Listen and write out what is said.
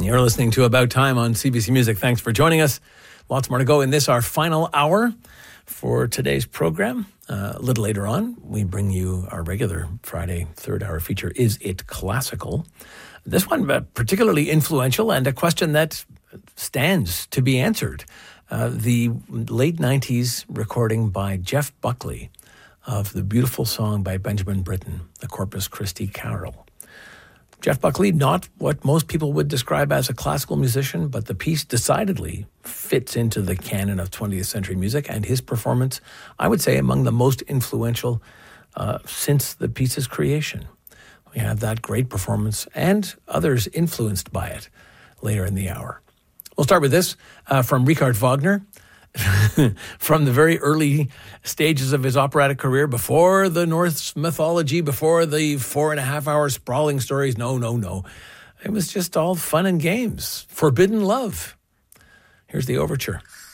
You're listening to About Time on CBC Music. Thanks for joining us. Lots more to go in this, our final hour for today's program. A little later on, we bring you our regular Friday third hour feature, Is It Classical? This one particularly influential and a question that stands to be answered. The late 90s recording by Jeff Buckley of the beautiful song by Benjamin Britten, the Corpus Christi Carol. Jeff Buckley, not what most people would describe as a classical musician, but the piece decidedly fits into the canon of 20th century music, and his performance, I would say, among the most influential since the piece's creation. We have that great performance and others influenced by it later in the hour. We'll start with this from Richard Wagner. From the very early stages of his operatic career, before the Norse mythology, before the 4.5-hour sprawling stories. No. It was just all fun and games. Forbidden Love. Here's the overture.